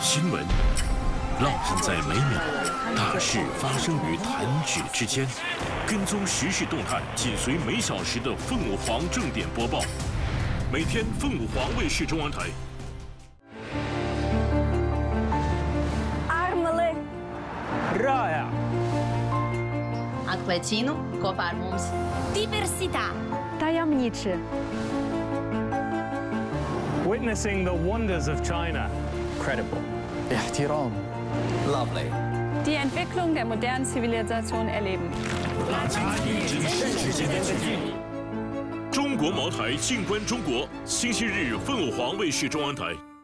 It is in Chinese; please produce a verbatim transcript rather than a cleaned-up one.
新闻烙印在每秒，大事发生于弹指之间。跟踪时事动态，紧随每小时的凤舞凰正点播报。每天凤舞凰卫视中文台。 Rāja. Atklēcinu kopā ar mums. Diversitā. Tajemniczy. Witnessing the wonders of China. Credible. احترام. Lovely. Die Entwicklung der modernen Zivilisation erleben. 大家与真实之间的距离。中国茅台静观中国，星期日凤舞凰卫视中文台。